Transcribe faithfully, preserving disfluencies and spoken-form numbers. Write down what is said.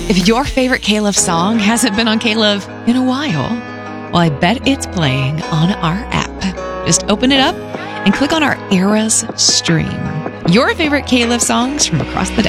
If your favorite K-Love song hasn't been on K-Love in a while, well, I bet it's playing on our app. Just open it up and click on our Eras stream. Your favorite K-Love songs from across the decade.